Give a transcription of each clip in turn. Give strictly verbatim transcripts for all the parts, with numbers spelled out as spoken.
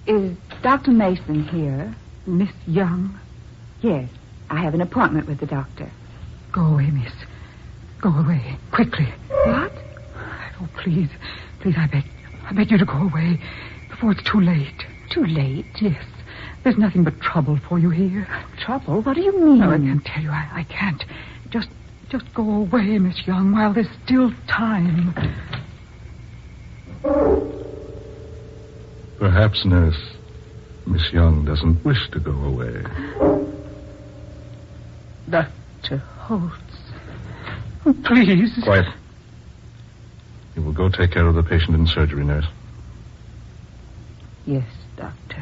Is Doctor Mason here? Miss Young? Yes. I have an appointment with the doctor. Go away, miss. Go away. Quickly. What? Oh, please. Please, I beg. I beg you to go away before it's too late. Too late? Yes. There's nothing but trouble for you here. Trouble? What do you mean? No, I can't tell you. I, I can't. Just, just go away, Miss Young, while there's still time. Perhaps, nurse, Miss Young doesn't wish to go away. Doctor Holtz. Oh, please. Quiet. You will go take care of the patient in surgery, nurse. Yes, doctor.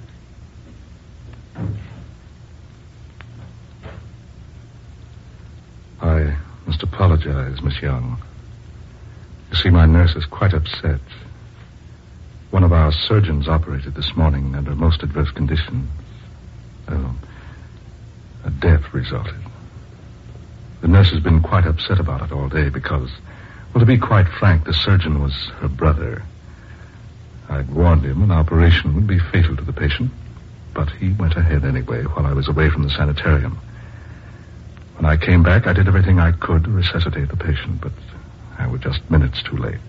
I must apologize, Miss Young. You see, my nurse is quite upset. One of our surgeons operated this morning under most adverse conditions. Oh, a death resulted. The nurse has been quite upset about it all day because, well, to be quite frank, the surgeon was her brother. I'd warned him an operation would be fatal to the patient, but he went ahead anyway while I was away from the sanitarium. When I came back, I did everything I could to resuscitate the patient, but I was just minutes too late.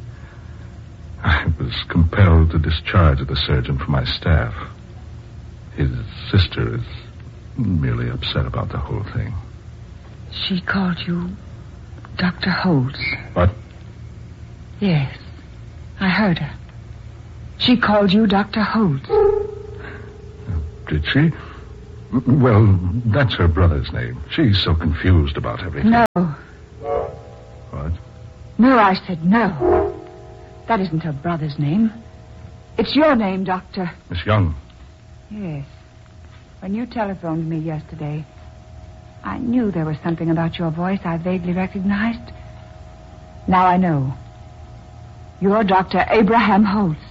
I was compelled to discharge the surgeon from my staff. His sister is merely upset about the whole thing. She called you Doctor Holtz. What? Yes, I heard her. She called you Doctor Holtz. Did she? Well, that's her brother's name. She's so confused about everything. No. What? No, I said no. That isn't her brother's name. It's your name, Doctor. Miss Young. Yes. When you telephoned me yesterday, I knew there was something about your voice I vaguely recognized. Now I know. You're Doctor Abraham Holtz.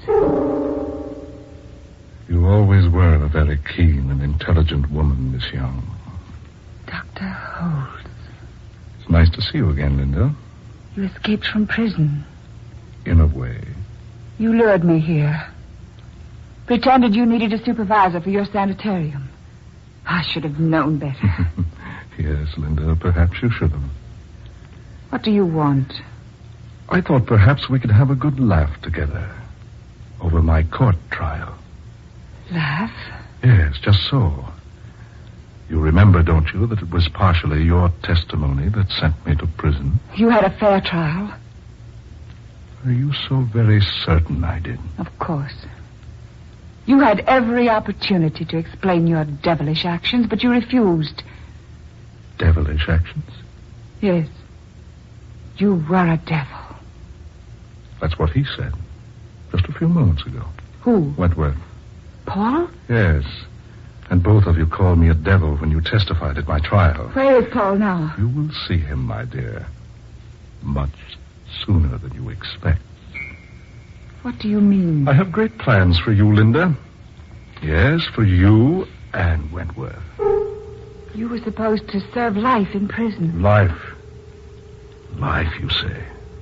You always were a very keen and intelligent woman, Miss Young. Doctor Holtz. It's nice to see you again, Linda. You escaped from prison. In a way. You lured me here. Pretended you needed a supervisor for your sanitarium. I should have known better. Yes, Linda, perhaps you should have. What do you want? I thought perhaps we could have a good laugh together over my court trial. Laugh? Yes, just so. You remember, don't you, that it was partially your testimony that sent me to prison? You had a fair trial? Are you so very certain I did? Of course. You had every opportunity to explain your devilish actions, but you refused. Devilish actions? Yes. You were a devil. That's what he said. Just a few moments ago. Who? Wentworth. Paul? Yes. And both of you called me a devil when you testified at my trial. Where is Paul now? You will see him, my dear. Much sooner than you expect. What do you mean? I have great plans for you, Linda. Yes, for you and Wentworth. You were supposed to serve life in prison. Life. Life, you say.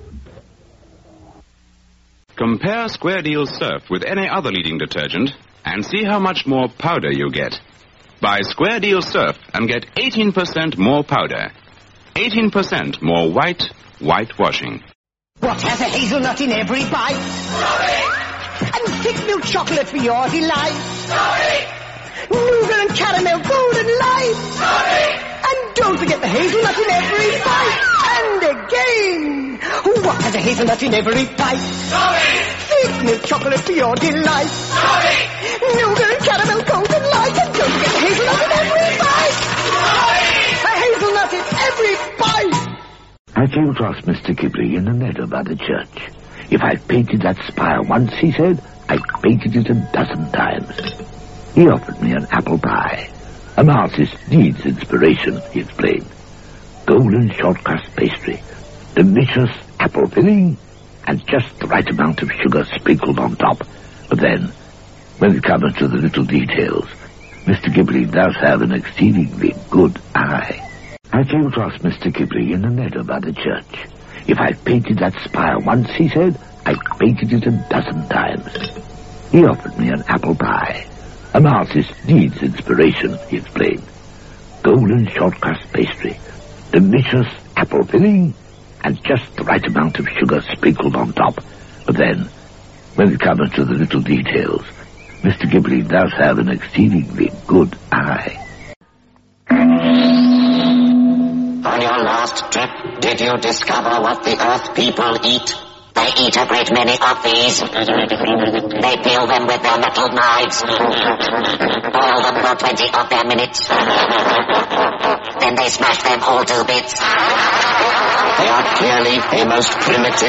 Compare Square Deal Surf with any other leading detergent and see how much more powder you get. Buy Square Deal Surf and get eighteen percent more powder. eighteen percent more white, whitewashing. What has a hazelnut in every bite? Sorry! And thick milk chocolate for your delight? Sorry! Nougat and caramel golden light? Sorry! And don't forget the hazelnut in every bite. And again, what has a hazelnut in every bite? Sorry! Thick milk chocolate for your delight? Sorry! Nougat and caramel golden light. And don't forget the hazelnut in every bite. Sorry! A hazelnut in every bite. I came across Mister Ghibli in the meadow by the church. If I'd painted that spire once, he said, I'd painted it a dozen times. He offered me an apple pie. An artist needs inspiration, he explained. Golden short crust pastry, delicious apple filling, and just the right amount of sugar sprinkled on top. But then, when it comes to the little details, Mister Ghibli does have an exceedingly good eye. I came across Mister Ghibli in the meadow by the church. If I'd painted that spire once, he said, I'd painted it a dozen times. He offered me an apple pie. An artist needs inspiration, he explained. Golden short-crust pastry, delicious apple filling, and just the right amount of sugar sprinkled on top. But then, when it comes to the little details, Mister Ghibli does have an exceedingly good eye. On your last trip, did you discover what the Earth people eat? They eat a great many of these. They peel them with their metal knives. Boil them for twenty of their minutes. Then they smash them all to bits. They are clearly a most primitive